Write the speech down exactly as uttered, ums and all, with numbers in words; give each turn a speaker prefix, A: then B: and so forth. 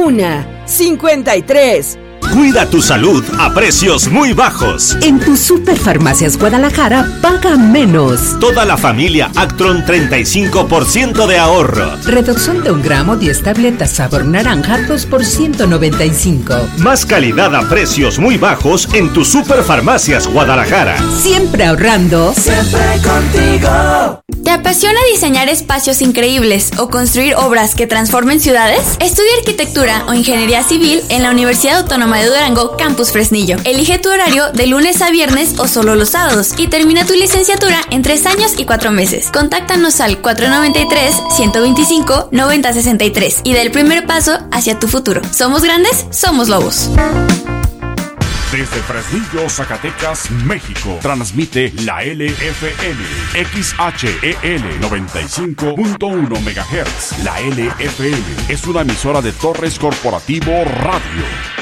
A: Una, cincuenta y tres.
B: Cuida tu salud a precios muy bajos.
C: En tu Superfarmacias Guadalajara paga menos.
B: Toda la familia Actron treinta y cinco por ciento de ahorro.
C: Reducción de un gramo, diez tabletas sabor naranja, dos por ciento noventa y cinco.
B: Más calidad a precios muy bajos en tu Superfarmacias Guadalajara.
C: Siempre ahorrando.
D: Siempre contigo.
E: ¿Te apasiona diseñar espacios increíbles o construir obras que transformen ciudades? Estudia arquitectura o ingeniería civil en la Universidad Autónoma de Durango, Campus Fresnillo. Elige tu horario de lunes a viernes o solo los sábados y termina tu licenciatura en tres años y cuatro meses. Contáctanos al cuatro nueve tres, uno dos cinco, nueve cero seis tres y da el primer paso hacia tu futuro. ¿Somos grandes? Somos lobos.
F: Desde Fresnillo, Zacatecas, México, transmite la L F M, X H E L noventa y cinco punto uno megahertz. La L F M es una emisora de Torres Corporativo Radio.